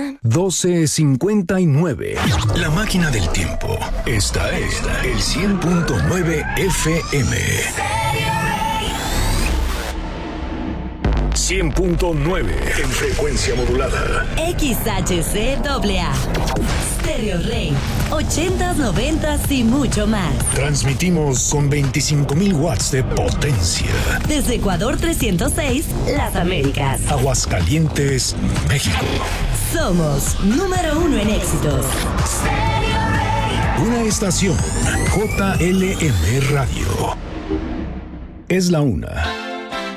12:59. La máquina del tiempo. Esta es el 100.9 FM. 100.9 en frecuencia modulada. XHCAA. Stereo Rey. 80s, 90s y mucho más. Transmitimos con 25,000 watts de potencia. Desde Ecuador 306, Las Américas. Aguascalientes, México. Somos número 1 en éxitos. Una estación JLM Radio. Es la 1.